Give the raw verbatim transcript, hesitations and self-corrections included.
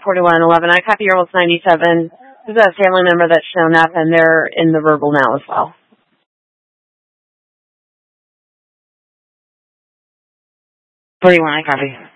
forty-one eleven. I copy your almost ninety-seven. There's a family member that's shown up, and they're in the verbal now as well. forty-one, I copy.